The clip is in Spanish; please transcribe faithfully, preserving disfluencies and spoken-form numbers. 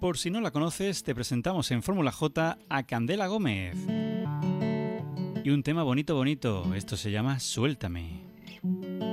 Por si no la conoces, te presentamos en Fórmula J a Candela Gómez. Y un tema bonito, bonito. Esto se llama Suéltame.